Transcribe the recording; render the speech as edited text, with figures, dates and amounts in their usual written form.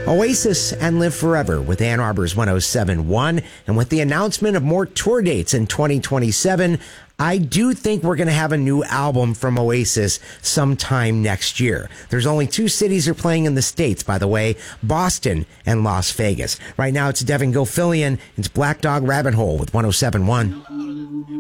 Oasis and Live Forever with Ann Arbor's 107.1. And with the announcement of more tour dates in 2027, I do think we're going to have a new album from Oasis sometime next year. There's only 2 cities they're playing in the States, by the way, Boston and Las Vegas. Right now, it's Devin Gofillion. It's Black Dog Rabbit Hole with 107.1.